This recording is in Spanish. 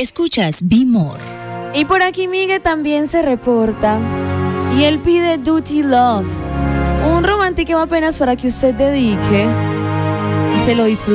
Escuchas Be More. Y por aquí Miguel también se reporta y él pide Duty Love, un romántico apenas para que usted dedique y se lo disfrute.